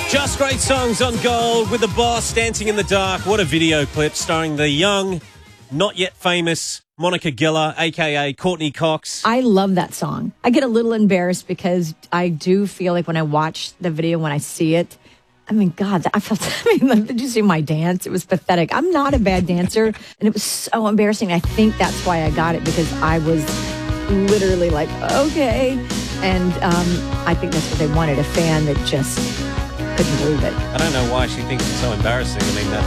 Just Great Songs on Gold with the boss dancing in the dark. What a video clip starring the young, not yet famous Monica Geller, a.k.a. Courtney Cox. I love that song. I get a little embarrassed because I do feel like when I watch the video, when I see it, I mean, God, did you see my dance? It was pathetic. I'm not a bad dancer, and it was so embarrassing. I think that's why I got it, because I was literally like, okay. And I think that's what they wanted, a fan that just couldn't believe it. I don't know why she thinks it's so embarrassing. I mean, that